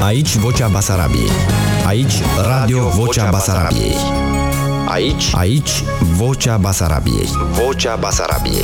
Aici Vocea Basarabiei. Aici Radio Vocea Basarabiei. Aici Vocea Basarabiei. Vocea Basarabiei.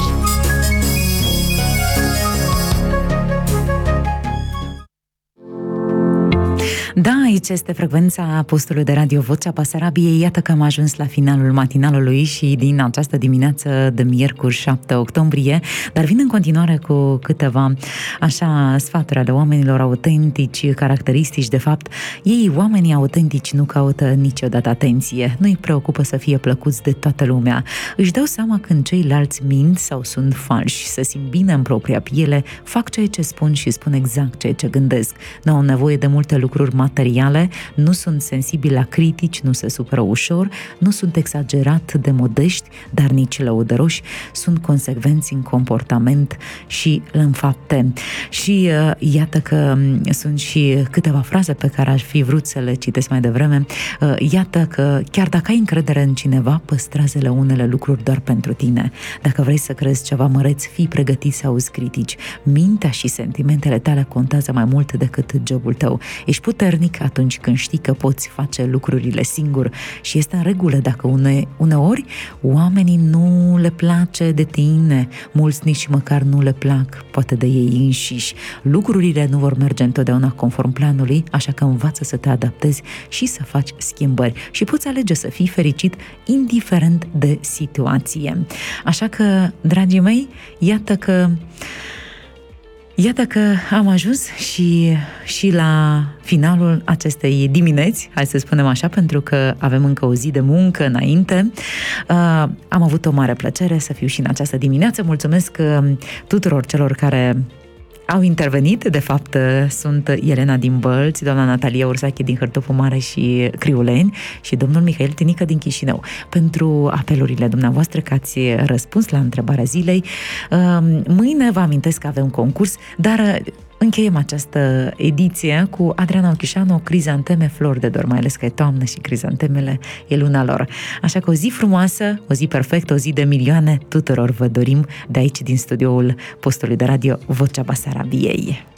Da, aici este frecvența postului de radio Vocea Basarabiei. Iată că am ajuns la finalul matinalului și din această dimineață de miercuri 7 octombrie, dar vin în continuare cu câteva așa sfaturi ale oamenilor autentici, caracteristici. De fapt, ei, oamenii autentici, nu caută niciodată atenție, nu-i preocupă să fie plăcuți de toată lumea. Își dau seama când ceilalți mint sau sunt falși, se simt bine în propria piele, fac ceea ce spun și spun exact ceea ce gândesc. Nu au nevoie de multe lucruri materiale, nu sunt sensibili la critici, nu se supără ușor, nu sunt exagerat de modești, dar nici lăudăroși, sunt consecvenți în comportament și în fapte. Și iată că sunt și câteva fraze pe care aș fi vrut să le citesc mai devreme. Iată că chiar dacă ai încredere în cineva, păstrează-le unele lucruri doar pentru tine. Dacă vrei să crezi ceva măreț, fii pregătit să auzi critici. Mintea și sentimentele tale contează mai mult decât jobul tău. Ești puternic atunci când știi că poți face lucrurile singur și este în regulă dacă uneori oamenii nu le place de tine, mulți nici măcar nu le plac, poate de ei înșiși. Lucrurile nu vor merge întotdeauna conform planului, așa că învață să te adaptezi și să faci schimbări și poți alege să fii fericit indiferent de situație. Așa că, dragii mei, iată că am ajuns și la finalul acestei dimineți, hai să spunem așa, pentru că avem încă o zi de muncă înainte. Am avut o mare plăcere să fiu și în această dimineață. Mulțumesc tuturor celor care au intervenit. De fapt, sunt Elena din Bălți, doamna Natalia Ursache din Hârtopul Mare și Criuleni și domnul Mihail Tinică din Chișinău pentru apelurile dumneavoastră, că ați răspuns la întrebarea zilei. Mâine vă amintesc că avem concurs, dar încheiem această ediție cu Adriana Ochișanu, Crizanteme, flori de dor, mai ales că e toamnă și crizantemele e luna lor. Așa că o zi frumoasă, o zi perfectă, o zi de milioane tuturor vă dorim de aici, din studioul postului de radio Vocea Basarabiei.